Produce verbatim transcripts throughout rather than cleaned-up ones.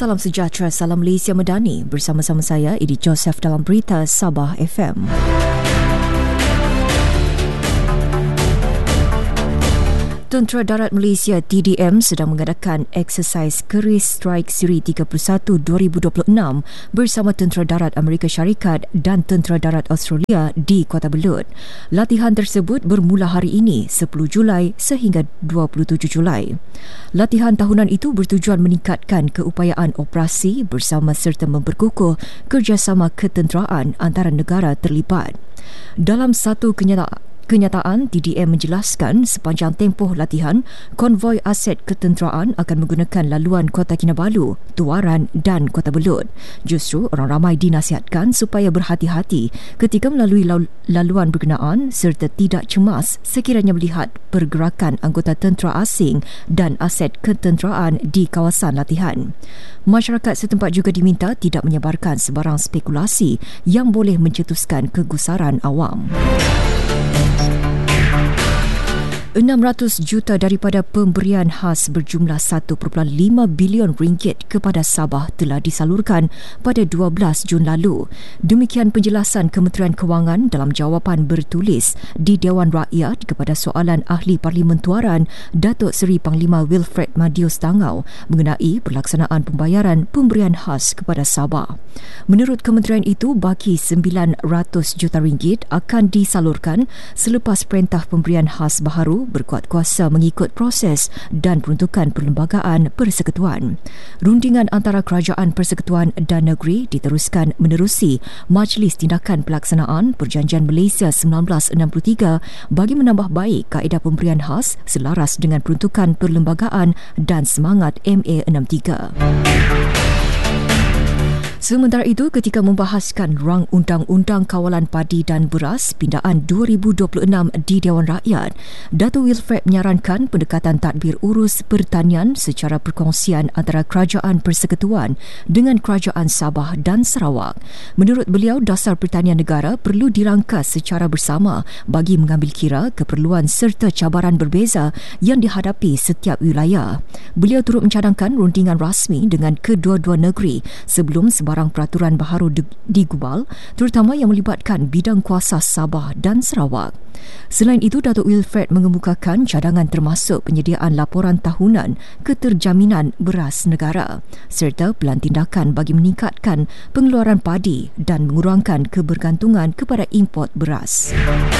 Salam sejahtera, salam Malaysia Medani. Bersama-sama saya, Edi Joseph dalam Berita Sabah F M. Tentera Darat Malaysia T D M sedang mengadakan eksersis Keris Strike Siri tiga puluh satu dua ribu dua puluh enam bersama Tentera Darat Amerika Syarikat dan Tentera Darat Australia di Kota Belud. Latihan tersebut bermula hari ini sepuluh Julai sehingga dua puluh tujuh Julai. Latihan tahunan itu bertujuan meningkatkan keupayaan operasi bersama serta memperkukuh kerjasama ketenteraan antara negara terlibat. Dalam satu kenyataan Kenyataan, T D M menjelaskan sepanjang tempoh latihan, konvoi aset ketenteraan akan menggunakan laluan Kota Kinabalu, Tuaran dan Kota Belud. Justru, orang ramai dinasihatkan supaya berhati-hati ketika melalui laluan berkenaan serta tidak cemas sekiranya melihat pergerakan anggota tentera asing dan aset ketenteraan di kawasan latihan. Masyarakat setempat juga diminta tidak menyebarkan sebarang spekulasi yang boleh mencetuskan kegusaran awam. enam ratus juta daripada pemberian khas berjumlah satu perpuluhan lima bilion ringgit kepada Sabah telah disalurkan pada dua belas Jun lalu. Demikian penjelasan Kementerian Kewangan dalam jawapan bertulis di Dewan Rakyat kepada soalan Ahli Parlimen Tuaran Datuk Seri Panglima Wilfred Madius Tangau mengenai pelaksanaan pembayaran pemberian khas kepada Sabah. Menurut kementerian itu, baki sembilan ratus juta ringgit akan disalurkan selepas perintah pemberian khas baharu berkuat kuasa mengikut proses dan peruntukan Perlembagaan Persekutuan. Rundingan antara Kerajaan Persekutuan dan Negeri diteruskan menerusi Majlis Tindakan Pelaksanaan Perjanjian Malaysia seribu sembilan ratus enam puluh tiga bagi menambah baik kaedah pemberian khas selaras dengan peruntukan perlembagaan dan semangat M A enam puluh tiga. Sementara itu, ketika membahaskan Rang Undang-Undang Kawalan Padi dan Beras Pindaan dua ribu dua puluh enam di Dewan Rakyat, Datuk Wilfred menyarankan pendekatan tadbir urus pertanian secara perkongsian antara Kerajaan Persekutuan dengan Kerajaan Sabah dan Sarawak. Menurut beliau, dasar pertanian negara perlu dirangkas secara bersama bagi mengambil kira keperluan serta cabaran berbeza yang dihadapi setiap wilayah. Beliau turut mencadangkan rundingan rasmi dengan kedua-dua negeri sebelum sebarang barang peraturan baharu digubal, terutama yang melibatkan bidang kuasa Sabah dan Sarawak. Selain itu, Datuk Wilfred mengemukakan cadangan termasuk penyediaan laporan tahunan keterjaminan beras negara serta pelan tindakan bagi meningkatkan pengeluaran padi dan mengurangkan kebergantungan kepada import beras.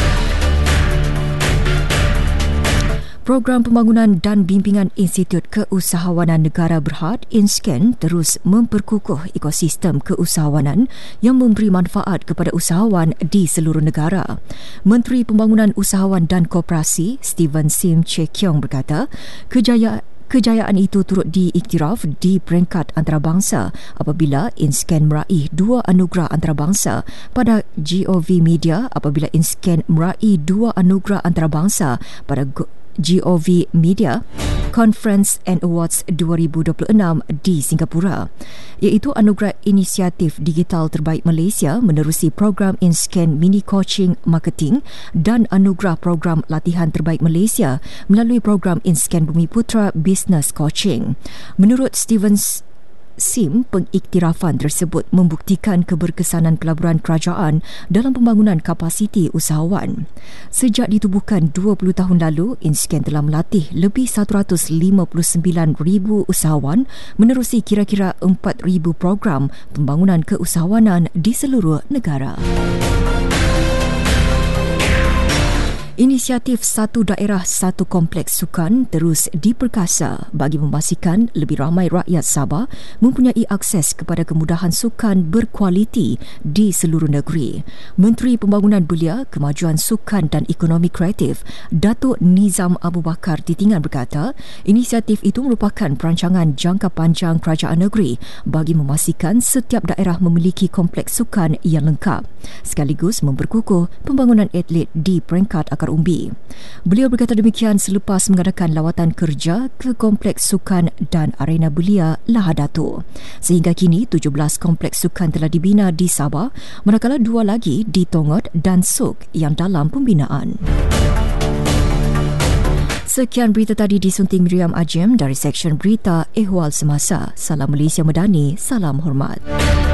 Program Pembangunan dan Bimbingan Institut Keusahawanan Negara Berhad INSCAN terus memperkukuh ekosistem keusahawanan yang memberi manfaat kepada usahawan di seluruh negara. Menteri Pembangunan Usahawan dan Koperasi Steven Sim Chee Kiong berkata, kejayaan Kejayaan itu turut diiktiraf di peringkat antarabangsa apabila INSCAN meraih dua anugerah antarabangsa pada G O V Media apabila INSCAN meraih dua anugerah antarabangsa pada G O V Media Conference and Awards dua ribu dua puluh enam di Singapura, iaitu Anugerah Inisiatif Digital Terbaik Malaysia menerusi program INSCAN Mini Coaching Marketing dan Anugerah Program Latihan Terbaik Malaysia melalui program INSCAN Bumiputra Business Coaching. Menurut Steven Sim, pengiktirafan tersebut membuktikan keberkesanan pelaburan kerajaan dalam pembangunan kapasiti usahawan. Sejak ditubuhkan dua puluh tahun lalu, INSCAN telah melatih lebih satu ratus lima puluh sembilan ribu usahawan menerusi kira-kira empat ribu program pembangunan keusahawanan di seluruh negara. Inisiatif Satu Daerah Satu Kompleks Sukan terus diperkasa bagi memastikan lebih ramai rakyat Sabah mempunyai akses kepada kemudahan sukan berkualiti di seluruh negeri. Menteri Pembangunan Belia, Kemajuan Sukan dan Ekonomi Kreatif, Datuk Nizam Abu Bakar Titingan berkata, inisiatif itu merupakan perancangan jangka panjang kerajaan negeri bagi memastikan setiap daerah memiliki kompleks sukan yang lengkap, sekaligus memperkukuh pembangunan atlet di peringkat akar umbi. Beliau berkata demikian selepas mengadakan lawatan kerja ke Kompleks Sukan dan Arena Belia Lahadato. Sehingga kini tujuh belas kompleks sukan telah dibina di Sabah, manakala dua lagi di Tongot dan Sok yang dalam pembinaan. Sekian berita tadi disunting Miriam Ajem dari Seksyen Berita Ehwal Semasa. Salam Malaysia Madani, salam hormat.